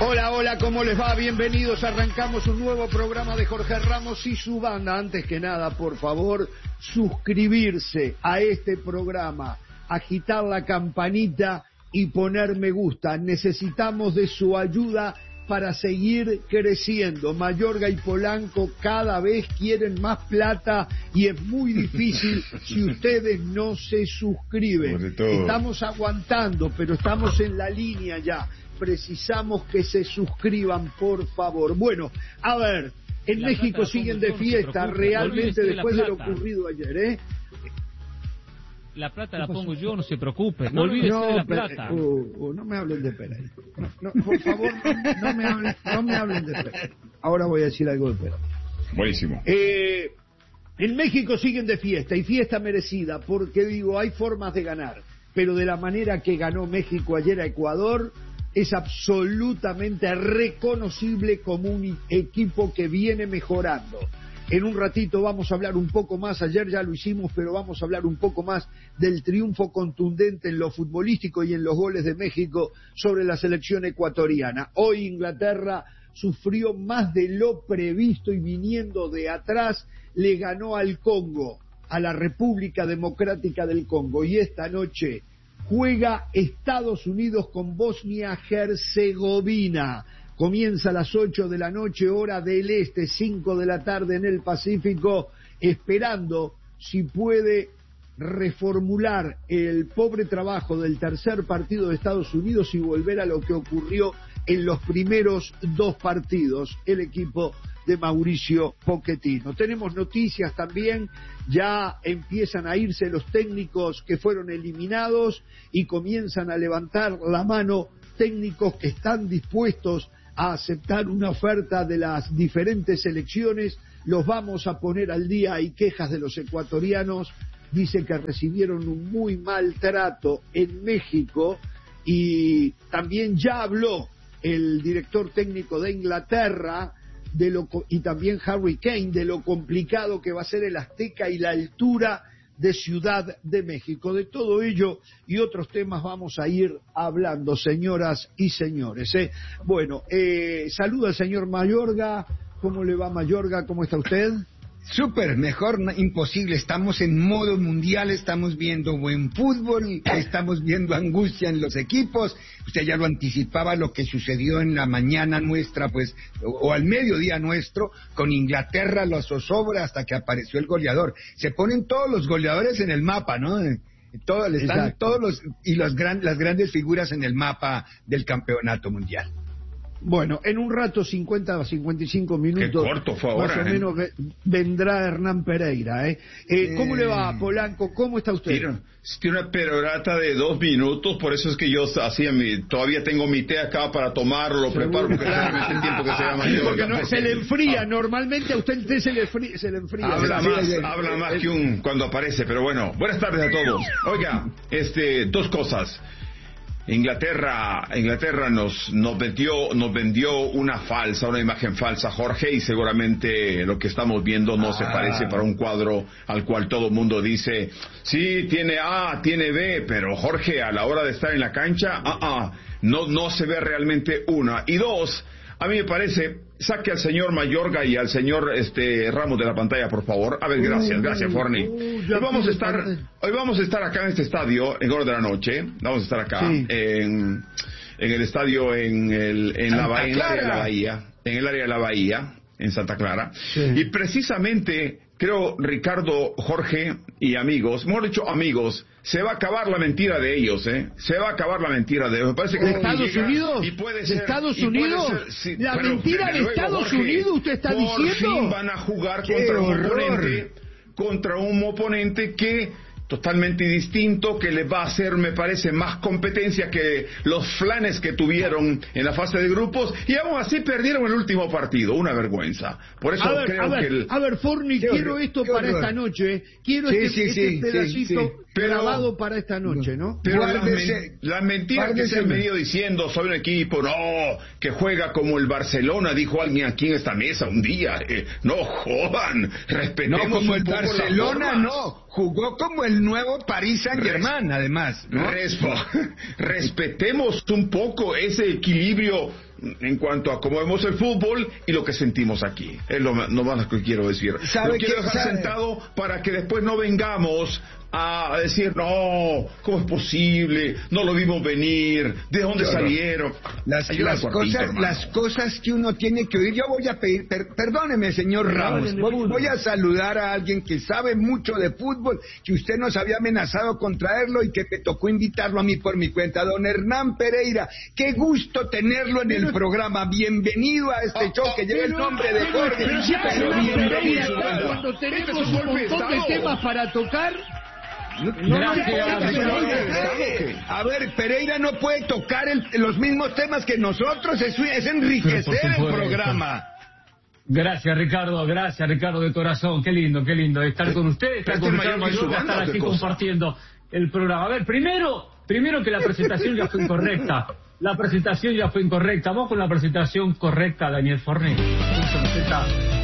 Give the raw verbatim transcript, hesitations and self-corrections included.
Hola, hola, ¿cómo les va? Bienvenidos, arrancamos un nuevo programa de Jorge Ramos y su banda. Antes que nada, por favor, suscribirse a este programa, agitar la campanita y poner me gusta. Necesitamos de su ayuda para seguir creciendo. Mayorga y Polanco cada vez quieren más plata y es muy difícil si ustedes no se suscriben. Estamos aguantando, pero estamos en la línea ya. Precisamos que se suscriban, por favor. Bueno, a ver, en la México siguen de fiesta, no realmente después de lo ocurrido ayer, ¿eh? La plata la pongo yo, no se preocupe. No, Olvídese no, de la pero, plata. Uh, uh, no me hablen de Pera. No, no, por favor, no, no, me hablen, no me hablen de Pera. Ahora voy a decir algo de Pera. Buenísimo. Eh, en México siguen de fiesta, y fiesta merecida, porque digo, hay formas de ganar, pero de la manera que ganó México ayer a Ecuador, es absolutamente reconocible como un equipo que viene mejorando. En un ratito vamos a hablar un poco más, ayer ya lo hicimos, pero vamos a hablar un poco más del triunfo contundente en lo futbolístico y en los goles de México sobre la selección ecuatoriana. Hoy Inglaterra sufrió más de lo previsto y viniendo de atrás le ganó al Congo, a la República Democrática del Congo, y esta noche juega Estados Unidos con Bosnia-Herzegovina. Comienza a las ocho de la noche, hora del este, cinco de la tarde en el Pacífico, esperando si puede reformular el pobre trabajo del tercer partido de Estados Unidos y volver a lo que ocurrió en los primeros dos partidos, el equipo de Mauricio Pochettino. Tenemos noticias también, ya empiezan a irse los técnicos que fueron eliminados y comienzan a levantar la mano técnicos que están dispuestos a aceptar una oferta de las diferentes selecciones. Los vamos a poner al día. Hay quejas de los ecuatorianos, dicen que recibieron un muy mal trato en México, y también ya habló el director técnico de Inglaterra de lo, y también Harry Kane, de lo complicado que va a ser el Azteca y la altura de Ciudad de México. De todo ello y otros temas vamos a ir hablando, señoras y señores. ¿eh? Bueno, eh, saluda al señor Mayorga. ¿Cómo le va, Mayorga? ¿Cómo está usted? Súper, mejor no, imposible. Estamos en modo mundial, estamos viendo buen fútbol, estamos viendo angustia en los equipos. Usted ya lo anticipaba, lo que sucedió en la mañana nuestra, pues, o, o al mediodía nuestro, con Inglaterra, los zozobra hasta que apareció el goleador. Se ponen todos los goleadores en el mapa, ¿no? Todo, están Exacto. todos los y los gran, las grandes figuras en el mapa del campeonato mundial. Bueno, en un rato, cincuenta a cincuenta y cinco minutos, Qué corto fue ahora, más o ¿eh? menos vendrá Hernán Pereira. ¿eh? Eh, ¿Cómo Eh... le va, Polanco? ¿Cómo está usted? Tiene, tiene una perorata de dos minutos, por eso es que yo hacía mi, todavía tengo mi té acá para tomarlo, lo preparo, porque realmente el tiempo que se llama yo, porque no, se le enfría, normalmente a usted el té se le, fría, se le enfría. Habla se más, le... habla más que un cuando aparece, pero bueno, buenas tardes a todos. Oiga, este, dos cosas. Inglaterra, Inglaterra nos, nos vendió, nos vendió una falsa, una imagen falsa, Jorge, y seguramente lo que estamos viendo no ah. se parece para un cuadro al cual todo el mundo dice, sí, tiene A, tiene B, pero Jorge, a la hora de estar en la cancha, ah, ah, no, no se ve realmente una. Y dos, a mí me parece, saque al señor Mayorga y al señor este Ramos de la pantalla, por favor. A ver, gracias, gracias, Forni. Hoy vamos a estar, hoy vamos a estar acá en este estadio, en hora de la noche. Vamos a estar acá sí. en, en el estadio en el en la, en el área de la bahía, en el área de la bahía, en Santa Clara. Sí. Y precisamente creo, Ricardo, Jorge y amigos, mejor dicho amigos, se va a acabar la mentira de ellos, ¿eh? Se va a acabar la mentira de ellos. Me parece que ¿De Estados Unidos? Y puede ¿De ser, Estados Unidos? Ser, sí, ¿La mentira de luego, Estados Jorge, Unidos usted está por diciendo? Fin van a jugar ¡Qué contra un horror! oponente, contra un oponente que totalmente distinto, que les va a hacer, me parece, más competencia que los flanes que tuvieron en la fase de grupos, y aún así perdieron el último partido. Una vergüenza. Por eso a ver, creo a ver, que el... A ver, Forni, quiero esto para horror. esta noche, ¿eh? Quiero sí, este, sí, este sí, pedacito sí, sí. grabado para esta noche, ¿no? Pero las, men las mentiras que se han venido diciendo sobre un equipo, no, que juega como el Barcelona, dijo alguien aquí en esta mesa un día, eh, no jodan, respetemos no, como un el poco Barcelona, no, jugó como el nuevo Paris Saint-Germain, además, ¿no? Respo respetemos un poco ese equilibrio en cuanto a cómo vemos el fútbol y lo que sentimos aquí. Es lo no más que quiero decir. Lo quiero dejar sabe? sentado para que después no vengamos a decir, no, ¿cómo es posible? No lo vimos venir. ¿De dónde claro. salieron? Las, las, cosas, las cosas que uno tiene que oír. Yo voy a pedir, per, perdóneme, señor Ramos, voy, voy a saludar a alguien que sabe mucho de fútbol, que usted nos había amenazado con traerlo y que me tocó invitarlo a mí por mi cuenta. Don Hernán Pereira, qué gusto tenerlo en pero, el programa. Bienvenido a este oh, show que lleva el nombre de Jorge. Pero, pero, pero, pero bienvenido. Cuando tenemos un montón de temas para tocar... No, Gracias. No, no, a ver, Pereira no puede tocar el, los mismos temas que nosotros, es, es enriquecer el programa. Gracias, Ricardo, gracias, Ricardo, de corazón. Qué lindo, qué lindo estar con ustedes, estar con Ricardo Mayorga, estar aquí compartiendo el programa. A ver, primero, primero que la presentación ya fue incorrecta. La presentación ya fue incorrecta. Vamos con la presentación correcta, Daniel Forné.